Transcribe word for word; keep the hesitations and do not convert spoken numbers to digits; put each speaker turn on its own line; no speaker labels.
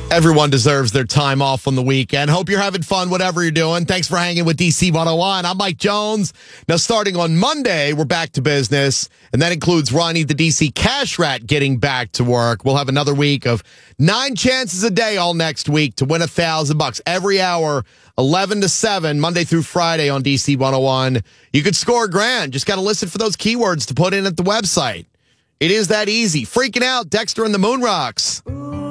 Everyone deserves their time off on the weekend. Hope you're having fun, whatever you're doing. Thanks for hanging with D C one oh one. I'm Mike Jones. Now, starting on Monday, we're back to business, and that includes Ronnie the D C Cash Rat getting back to work. We'll have another week of nine chances a day all next week to win a thousand bucks every hour, eleven to seven, Monday through Friday on D C one oh one. You could score a grand. Just got to listen for those keywords to put in at the website. It is that easy. Freaking out, Dexter and the Moon Rocks.